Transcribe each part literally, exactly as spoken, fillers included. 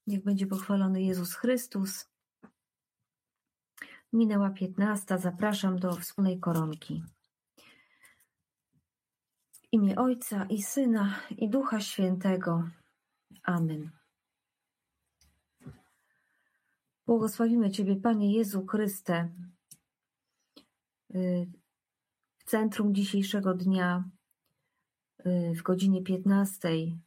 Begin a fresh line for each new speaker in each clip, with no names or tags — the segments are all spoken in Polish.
Niech będzie pochwalony Jezus Chrystus. Minęła piętnasta. Zapraszam do wspólnej koronki. W imię Ojca i Syna i Ducha Świętego. Amen. Błogosławimy Ciebie, Panie Jezu Chryste, w centrum dzisiejszego dnia, w godzinie piętnastej,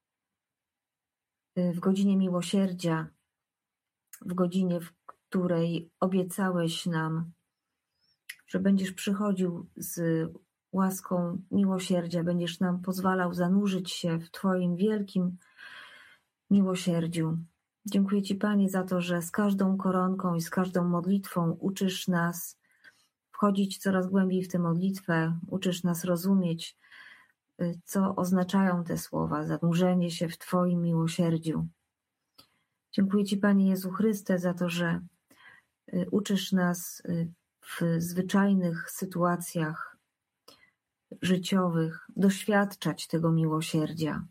w godzinie miłosierdzia, w godzinie, w której obiecałeś nam, że będziesz przychodził z łaską miłosierdzia, będziesz nam pozwalał zanurzyć się w Twoim wielkim miłosierdziu. Dziękuję Ci, Panie, za to, że z każdą koronką i z każdą modlitwą uczysz nas wchodzić coraz głębiej w tę modlitwę, uczysz nas rozumieć, co oznaczają te słowa, zanurzenie się w Twoim miłosierdziu. Dziękuję Ci, Panie Jezu Chryste, za to, że uczysz nas w zwyczajnych sytuacjach życiowych doświadczać tego miłosierdzia.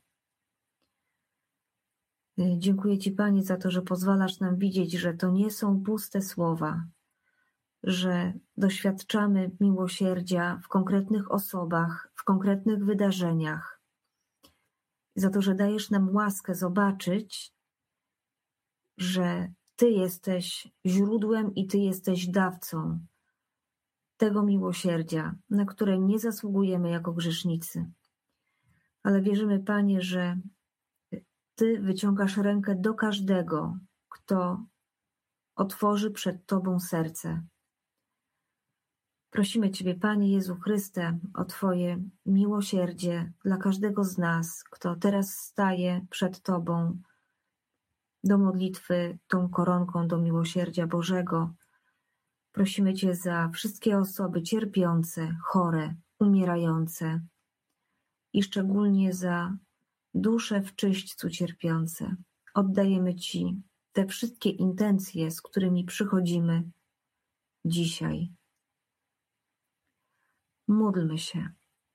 Dziękuję Ci, Panie, za to, że pozwalasz nam widzieć, że to nie są puste słowa, że doświadczamy miłosierdzia w konkretnych osobach, w konkretnych wydarzeniach. Za to, że dajesz nam łaskę zobaczyć, że Ty jesteś źródłem i Ty jesteś dawcą tego miłosierdzia, na które nie zasługujemy jako grzesznicy. Ale wierzymy, Panie, że Ty wyciągasz rękę do każdego, kto otworzy przed Tobą serce. Prosimy Ciebie, Panie Jezu Chryste, o Twoje miłosierdzie dla każdego z nas, kto teraz staje przed Tobą do modlitwy, tą koronką do miłosierdzia Bożego. Prosimy Cię za wszystkie osoby cierpiące, chore, umierające i szczególnie za dusze w czyśćcu cierpiące. Oddajemy Ci te wszystkie intencje, z którymi przychodzimy dzisiaj. Módlmy się.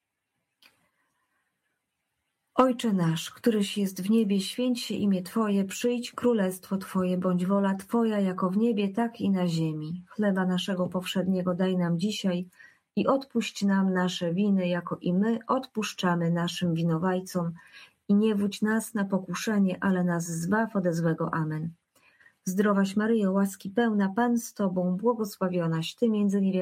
Ojcze nasz, któryś jest w niebie, święć się imię Twoje, przyjdź królestwo Twoje, bądź wola Twoja jako w niebie, tak i na ziemi. Chleba naszego powszedniego daj nam dzisiaj i odpuść nam nasze winy, jako i my odpuszczamy naszym winowajcom. I nie wódź nas na pokuszenie, ale nas zbaw ode złego. Amen. Zdrowaś Maryjo, łaski pełna, Pan z Tobą, błogosławionaś Ty między niewiastami